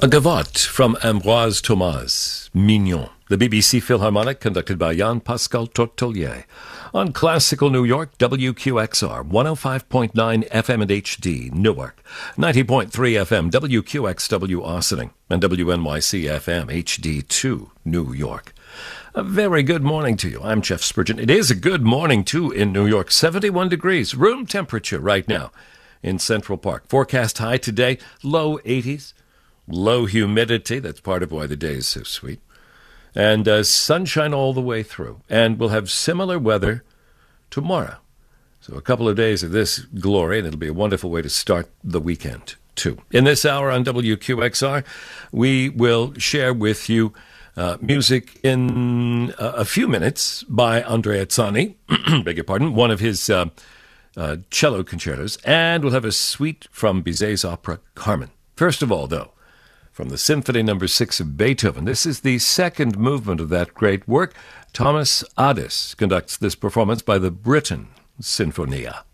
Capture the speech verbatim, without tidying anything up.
A gavotte from Ambroise Thomas, Mignon. The B B C Philharmonic, conducted by Jean-Pascal Tortelier. On Classical New York, W Q X R, one oh five point nine F M and H D, Newark. ninety point three F M, W Q X W, Ossining. And W N Y C F M, H D two, New York. A very good morning to you. I'm Jeff Spurgeon. It is a good morning, too, in New York. seventy-one degrees, room temperature right now in Central Park. Forecast high today, low eighties. Low humidity, that's part of why the day is so sweet. And uh, sunshine all the way through. And we'll have similar weather tomorrow. So a couple of days of this glory, and it'll be a wonderful way to start the weekend, too. In this hour on W Q X R, we will share with you uh, music in uh, a few minutes by Andrea Zani, beg your pardon, one of his uh, uh, cello concertos. And we'll have a suite from Bizet's opera, Carmen. First of all, though, from the Symphony Number Six of Beethoven. This is the second movement of that great work. Thomas Adès conducts this performance by the Britten Sinfonia.